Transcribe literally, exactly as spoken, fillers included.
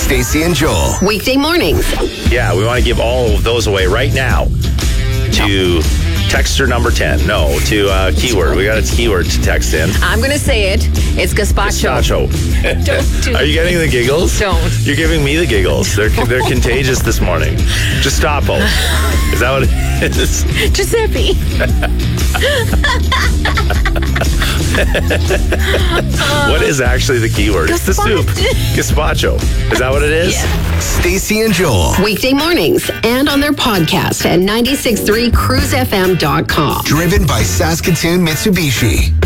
Stacey and Joel. Weekday mornings. Yeah, we want to give all of those away right now to texter number ten. No, to uh, keyword. We got a keyword to text in. I'm going to say it. It's gazpacho. Gazpacho. Don't do Are you getting the giggles? Don't. You're giving me the giggles. They're they're contagious this morning. Gestapo. Is that what it is? Giuseppe. What is actually the keyword? It's the soup. Gazpacho. Is that what it is? Yeah. Stacey and Joel. Weekday mornings and on their podcast at nine six three cruise f m dot com. Driven by Saskatoon Mitsubishi.